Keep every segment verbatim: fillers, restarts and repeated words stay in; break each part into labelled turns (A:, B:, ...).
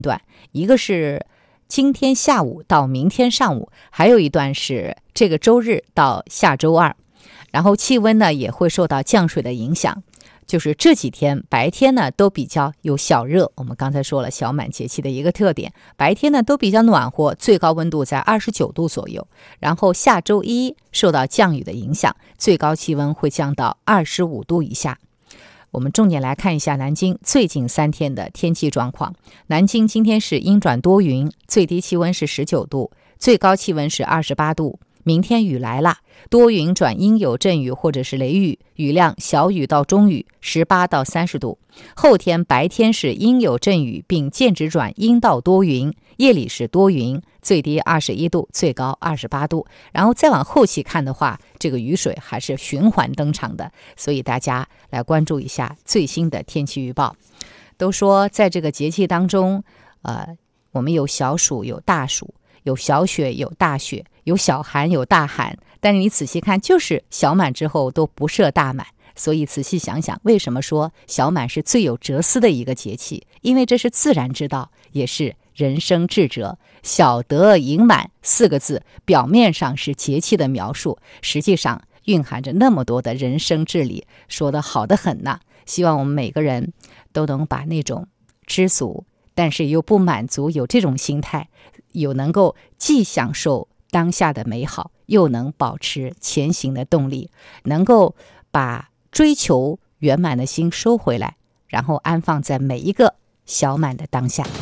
A: 段，一个是今天下午到明天上午，还有一段是这个周日到下周二。然后气温呢也会受到降水的影响，就是这几天白天呢都比较有小热，我们刚才说了小满节气的一个特点，白天呢都比较暖和，最高温度在二十九度左右。然后下周一受到降雨的影响，最高气温会降到二十五度以下。我们重点来看一下南京最近三天的天气状况。南京今天是阴转多云，最低气温是十九度，最高气温是二十八度。明天雨来了，多云转阴有阵雨或者是雷雨，雨量小雨到中雨，十八到三十度。后天白天是阴有阵雨，并间质转阴到多云，夜里是多云，最低二十一度，最高二十八度。然后再往后期看的话，这个雨水还是循环登场的，所以大家来关注一下最新的天气预报。都说在这个节气当中，呃，我们有小暑有大暑，有小雪有大雪，有小寒有大寒，但是你仔细看，就是小满之后都不设大满。所以仔细想想，为什么说小满是最有哲思的一个节气？因为这是自然之道，也是人生智者。小得盈满四个字，表面上是节气的描述，实际上蕴含着那么多的人生智理，说得好得很呐。希望我们每个人都能把那种知足但是又不满足，有这种心态，有能够既享受当下的美好，又能保持前行的动力，能够把追求圆满的心收回来，然后安放在每一个小满的当下。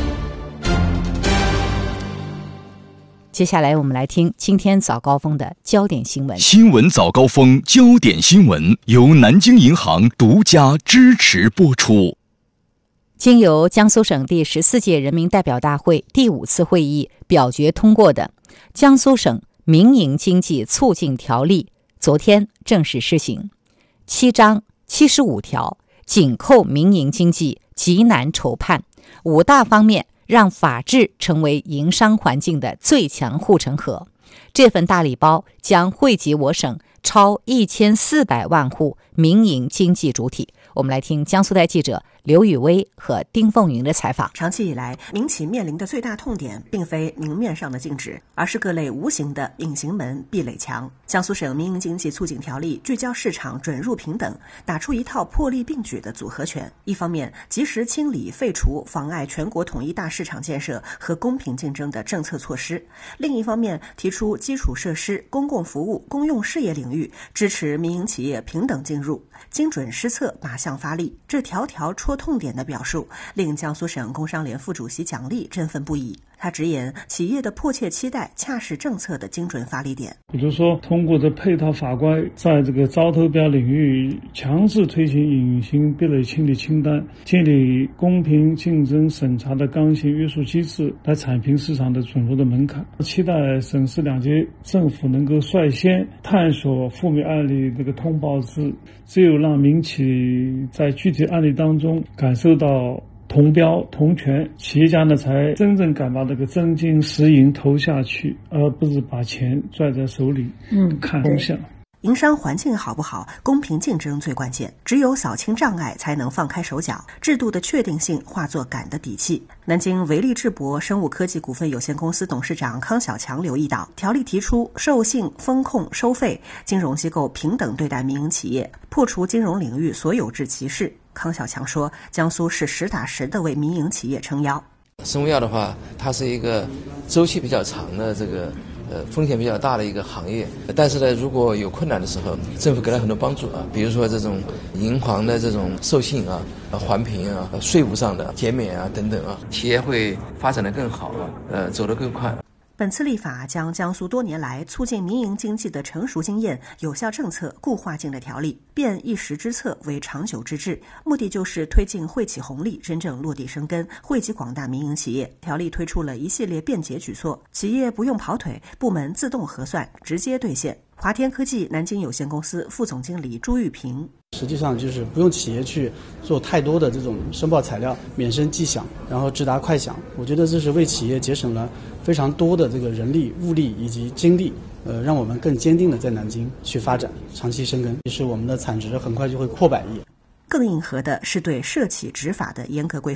A: 接下来我们来听今天早高峰的焦点新闻。
B: 新闻早高峰焦点新闻由南京银行独家支持播出。
A: 经由江苏省第十四届人民代表大会第五次会议表决通过的《江苏省民营经济促进条例》昨天正式施行。七章七十五条，紧扣民营经济，极难筹判，五大方面让法治成为营商环境的最强护城河。这份大礼包将惠及我省超一千四百万户民营经济主体。我们来听江苏台记者刘雨薇和丁凤云的采访。
C: 长期以来，民企面临的最大痛点并非明面上的禁止，而是各类无形的隐形门、壁垒墙。江苏省民营经济促进条例聚焦市场准入平等，打出一套破例并举的组合拳。一方面，及时清理废除妨碍全国统一大市场建设和公平竞争的政策措施；另一方面，提出基础设施、公共服务、公用事业领域支持民营企业平等进入，精准施策，马上发力。这条条戳痛点的表述，令江苏省工商联副主席蒋力振奋不已。他直言，企业的迫切期待恰是政策的精准发力点。
D: 比如说，通过这配套法规，在这个招投标领域强制推行隐形壁垒清理清单，建立公平竞争审查的刚性约束机制，来铲平市场的准入的门槛。期待省市两级政府能够率先探索负面案例这个通报制，只有让民企在具体案例当中感受到同标同权，企业家呢才真正敢把这个真金实银投下去，而不是把钱拽在手里，嗯，看风向。
C: 营商环境好不好，公平竞争最关键。只有扫清障碍，才能放开手脚，制度的确定性化作杆的底气。南京维利智博生物科技股份有限公司董事长康小强留意到，条例提出授信、风控、收费，金融机构平等对待民营企业，破除金融领域所有制歧视。康小强说，江苏是实打实的为民营企业撑腰。
E: 生物药的话，它是一个周期比较长的这个呃风险比较大的一个行业，但是呢，如果有困难的时候，政府给了很多帮助啊，比如说这种银行的这种授信啊、环评啊、税务上的减免啊等等啊，企业会发展得更好啊，呃，走得更快。
C: 本次立法将江苏多年来促进民营经济的成熟经验、有效政策固化进了条例，变一时之策为长久之治，目的就是推进惠企红利真正落地生根，惠及广大民营企业。条例推出了一系列便捷举措，企业不用跑腿，部门自动核算，直接兑现。华天科技南京有限公司副总经理朱玉平，
F: 实际上就是不用企业去做太多的这种申报材料，免申即享，然后直达快享。我觉得这是为企业节省了非常多的这个人力、物力以及精力，呃，让我们更坚定的在南京去发展，长期生根。其实我们的产值很快就会破百亿。
C: 更硬核的是对涉企执法的严格规范。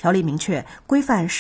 C: 条例明确规范